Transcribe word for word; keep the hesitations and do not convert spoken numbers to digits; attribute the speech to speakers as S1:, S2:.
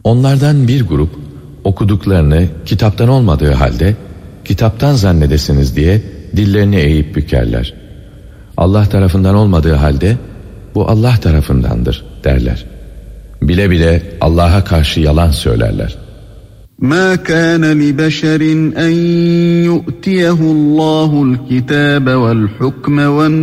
S1: Onlardan bir grup okuduklarını kitaptan olmadığı halde kitaptan zannedesiniz diye dillerini eğip bükerler. Allah tarafından olmadığı halde bu Allah tarafındandır derler. Bile bile Allah'a karşı yalan söylerler.
S2: مَا كَانَ لِبَشَرٍ أَنْ يُؤْتِيَهُ اللّٰهُ الْكِتَابَ وَالْحُكْمَ